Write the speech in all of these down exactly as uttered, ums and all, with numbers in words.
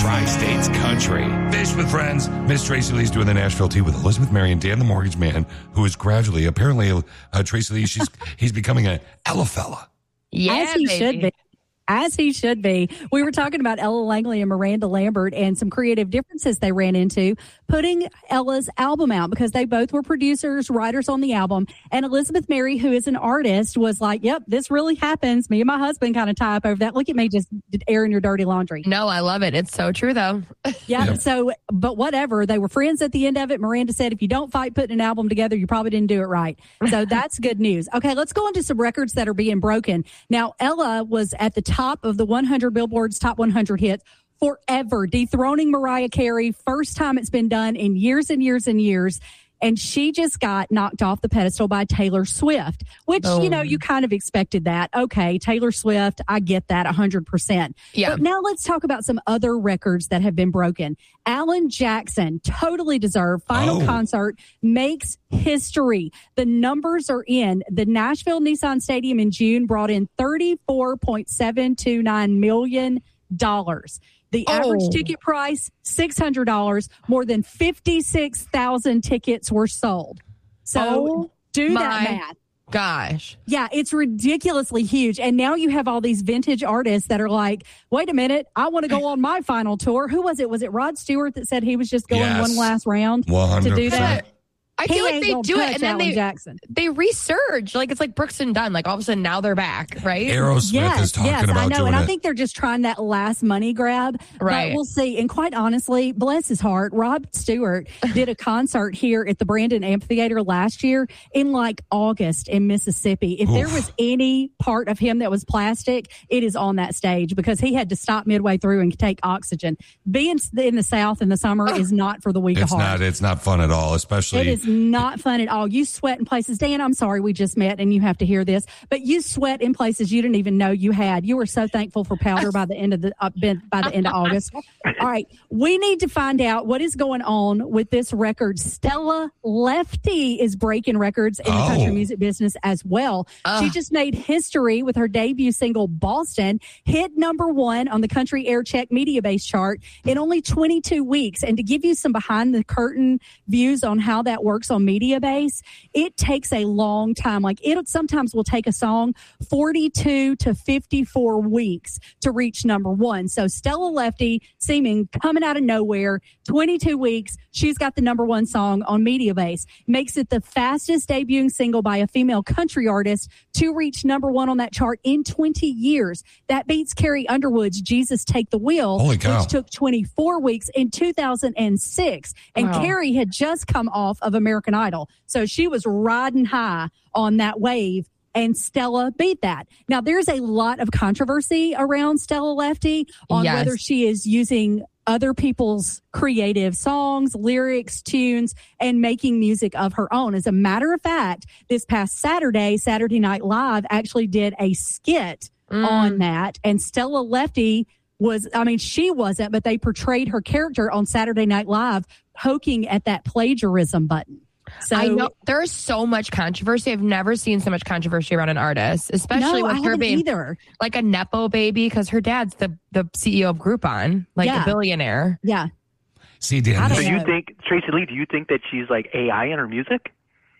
Tri-States Country. Fish with Friends. Miss Tracy Lee's doing the Nashville Tea with Elizabeth Mary and Dan the Mortgage Man, who is gradually, apparently, uh, Tracy Lee, she's he's becoming an Ella fella. Yeah, As he baby. should be. As he should be. We were talking about Ella Langley and Miranda Lambert and some creative differences they ran into putting Ella's album out because they both were producers, writers on the album. And Elizabeth Mary, who is an artist, was like, yep, this really happens. Me and my husband kind of tie up over that. Look at me just airing your dirty laundry. No, I love it. It's so true, though. Yeah. Yep. So, but whatever. They were friends at the end of it. Miranda said, if you don't fight putting an album together, you probably didn't do it right. So that's good news. Okay, let's go into some records that are being broken. Now, Ella was at the top of the one hundred Billboard's top one hundred hits forever, dethroning Mariah Carey. First time it's been done in years and years and years. And she just got knocked off the pedestal by Taylor Swift, which, Oh. you know, you kind of expected that. Okay, Taylor Swift, I get that one hundred percent. Yeah. But now let's talk about some other records that have been broken. Alan Jackson, totally deserved. Final Oh. concert makes history. The numbers are in. The Nashville Nissan Stadium in June brought in thirty-four point seven two nine million dollars. The average Oh. ticket price, six hundred dollars. More than fifty-six thousand tickets were sold. So Oh do my that math. Gosh. Yeah, it's ridiculously huge. And now you have all these vintage artists that are like, wait a minute, I want to go on my final tour. Who was it? Was it Rod Stewart that said he was just going Yes. one last round one hundred percent. to do that? I He feel like ain't they gonna do it touch and then Alan they Jackson. they resurge. Like it's like Brooks and Dunn. Like all of a sudden now they're back, right? Aerosmith Yes, is talking yes, about I know, doing and I it. think they're just trying that last money grab. Right. But we'll see. And quite honestly, bless his heart, Rod Stewart did a concert here at the Brandon Amphitheater last year in like August in Mississippi. If there Oof. was any part of him that was plastic, it is on that stage because he had to stop midway through and take oxygen. Being in the South in the summer is not for the weak It's of heart. not. It's not fun at all, especially. It is not fun at all. You sweat in places. Dan, I'm sorry we just met and you have to hear this, but you sweat in places you didn't even know you had. You were so thankful for powder by the end of the uh, by the end of August. All right, we need to find out what is going on with this record. Stella Lefty is breaking records in the Oh. country music business as well. Ugh. She just made history with her debut single Boston, hit number one on the Country Air Check Media Base chart in only twenty-two weeks. And to give you some behind the curtain views on how that works on Media Base, it takes a long time. Like it sometimes will take a song forty-two to fifty-four weeks to reach number one. So Stella Lefty seeming coming out of nowhere, twenty-two weeks. She's got the number one song on Media Base. Makes it the fastest debuting single by a female country artist to reach number one on that chart in twenty years. That beats Carrie Underwood's Jesus Take the Wheel, Holy cow. which took twenty-four weeks in two thousand six. And Wow. Carrie had just come off of American Idol. So she was riding high on that wave. And Stella beat that. Now, there's a lot of controversy around Stella Lefty on Yes. whether she is using other people's creative songs, lyrics, tunes, and making music of her own. As a matter of fact, this past Saturday, Saturday Night Live actually did a skit Mm. on that. And Stella Lefty was, I mean, she wasn't, but they portrayed her character on Saturday Night Live poking at that plagiarism button. So I know there is so much controversy. I've never seen so much controversy around an artist, especially no, I with her haven't being either. like a Nepo baby because her dad's the, the C E O of Groupon, like Yeah. a billionaire. Yeah. See, I Dan, don't this- So know. you think, Tracy Lee, do you think that she's like A I in her music?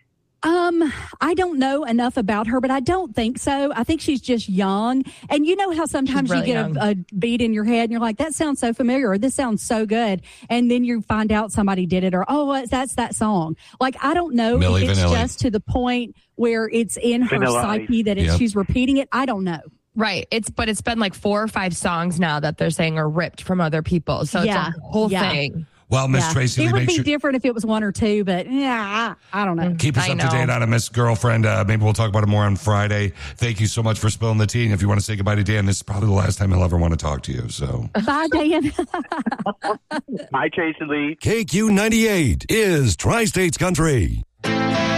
Um, I don't know enough about her, but I don't think so. I think she's just young. And you know how sometimes really you get young. a, a beat in your head and you're like, that sounds so familiar, or this sounds so good. And then you find out somebody did it, or, oh, well, that's that song. Like, I don't know Milli if it's Vanilli. just to the point where it's in her Vanilla psyche that it's, Yep. she's repeating it. I don't know. Right. It's but it's been like four or five songs now that they're saying are ripped from other people. So Yeah. it's a whole Yeah. thing. well, Miss Yeah. Tracy Lee, It would make be sure. different if it was one or two, but yeah, I, I don't know. Keep us I up to know. date on it, Miss Girlfriend. Uh, maybe we'll talk about it more on Friday. Thank you so much for spilling the tea. And if you want to say goodbye to Dan, this is probably the last time he'll ever want to talk to you. So Bye, Dan. Hi, Tracy Lee. K Q ninety-eight is Tri-States Country.